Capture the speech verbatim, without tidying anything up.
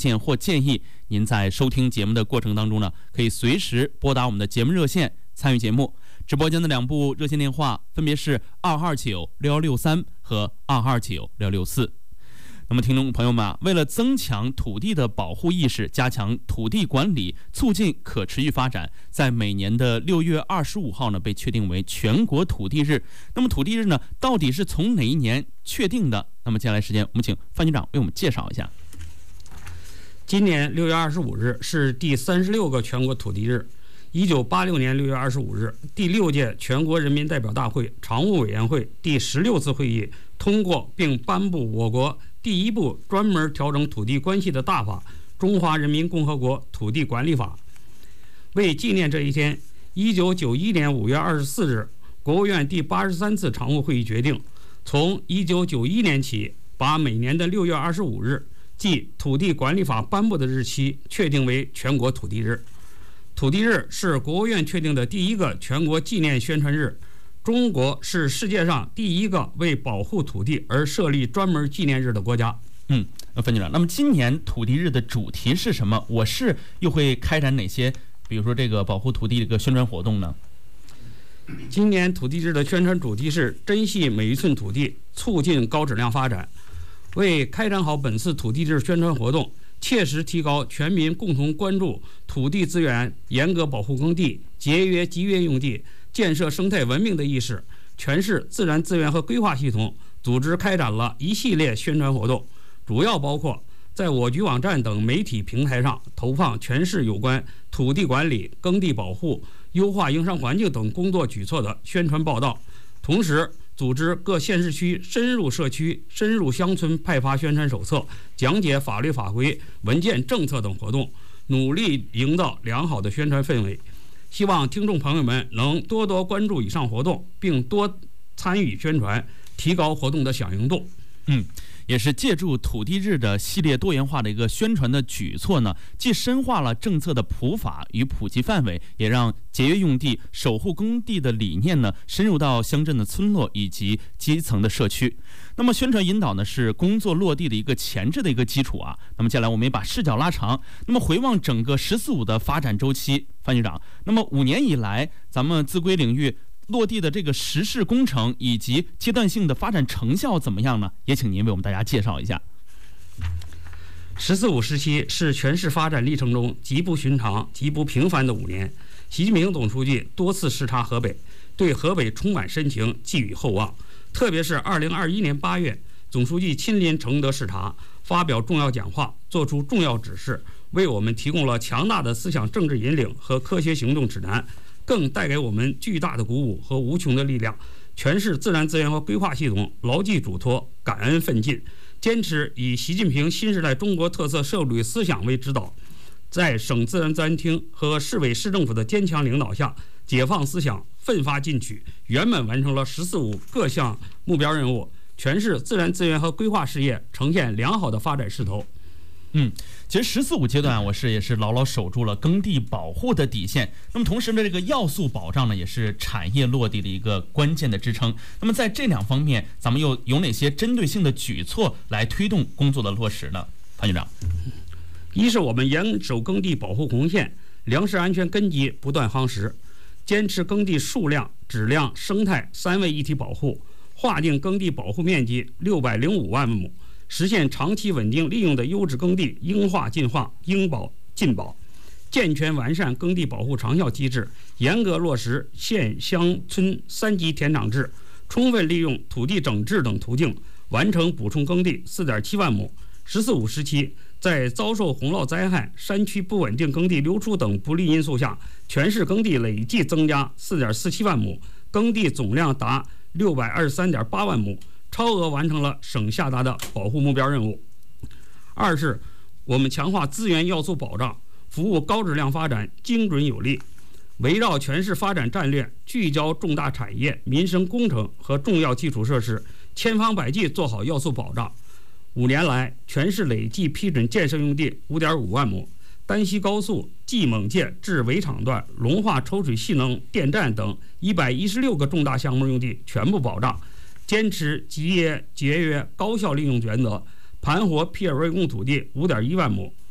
见或建议，您在收听节目的过程当中呢，可以随时拨打我们的节目热线参与节目。直播间的两部热线电话分别是二二九六幺六三和二二九六六四。那么听众朋友们啊，为了增强土地的保护意识，加强土地管理，促进可持续发展，在每年的六月二十五号呢，被确定为全国土地日。那么土地日呢，到底是从哪一年确定的？那么接下来时间，我们请范局长为我们介绍一下。 今年六月二十五日是第三十六个全国土地日。一九八六年六月二十五日，第六届全国人民代表大会常务委员会第十六次会议通过并颁布我国第一部专门调整土地关系的大法《中华人民共和国土地管理法》。为纪念这一天，一九九一年五月二十四日，国务院第八十三次常务会议决定，从一九九一年起，把每年的六月二十五日，即土地管理法颁布的日期，确定为全国土地日。土地日是国务院确定的第一个全国纪念宣传日。中国是世界上第一个为保护土地而设立专门纪念日的国家。 嗯，范局长，那么今年土地日的主题是什么？我市又会开展哪些，比如说这个保护土地这个宣传活动呢？ 今年土地日的宣传主题是珍惜每一寸土地，促进高质量发展。为开展好本次土地日宣传活动，切实提高全民共同关注土地资源严格保护耕地、节约集约用地、建设生态文明的意识，全市自然资源和规划系统组织开展了一系列宣传活动，主要包括在我局网站等媒体平台上投放全市有关土地管理、耕地保护、优化营商环境等工作举措的宣传报道，同时组织各县市区深入社区、深入乡村派发宣传手册，讲解法律法规、文件政策等活动，努力营造良好的宣传氛围。希望听众朋友们能多多关注以上活动，并多参与宣传，提高活动的响应度。 嗯，也是借助土地日的系列多元化的一个宣传的举措呢，既深化了政策的普法与普及范围，也让节约用地、守护耕地的理念呢深入到乡镇的村落以及基层的社区。那么宣传引导呢是工作落地的一个前置的一个基础啊。那么接下来我们也把视角拉长，那么回望整个“十四五”的发展周期，范局长，那么五年以来，咱们自规领域落地的这个实事工程以及阶段性的发展成效怎么样呢？也请您为我们大家介绍一下。 十四五时期是全市发展历程中极不寻常、极不平凡的五年。习近平总书记多次视察河北，对河北充满深情，寄予厚望。特别是二零二一年八月，总书记亲临承德视察，发表重要讲话，作出重要指示，为我们提供了强大的思想政治引领和科学行动指南，更带给我们巨大的鼓舞和无穷的力量。全市自然资源和规划系统牢记嘱托，感恩奋进，坚持以习近平新时代中国特色社会主义思想为指导，在省自然资源厅和市委市政府的坚强领导下，解放思想，奋发进取，圆满完成了“十四五”各项目标任务，全市自然资源和规划事业呈现良好的发展势头。 嗯，其实“十四五”阶段，我市也是牢牢守住了耕地保护的底线。那么同时呢，这个要素保障呢，也是产业落地的一个关键的支撑。那么在这两方面，咱们又有哪些针对性的举措来推动工作的落实呢？潘局长， 一是我们严守耕地保护红线，粮食安全根基不断夯实，坚持耕地数量、质量、生态三位一体保护，划定耕地保护面积六百零五万亩。实现长期稳定利用的优质耕地应划尽划、应保尽保，健全完善耕地保护长效机制，严格落实县乡村三级田长制，充分利用土地整治等途径，完成补充耕地四点七万亩。十四五时期，在遭受洪涝灾害、山区不稳定耕地流出等不利因素下，全市耕地累计增加四点四七万亩，耕地总量达六百二十三点八万亩。超额完成了省下达的保护目标任务。二是我们强化资源要素保障，服务高质量发展，精准有力，围绕全市发展战略，聚焦重大产业、民生工程和重要基础设施，千方百计做好要素保障。五年来，全市累计批准建设用地 五点五万亩，丹西高速、蓟蒙界至围场段、龙化抽水蓄能电站等一百一十六个重大项目用地全部保障。坚持节约、节约、高效利用原则，盘活 P 二 未用土地 五点一万亩，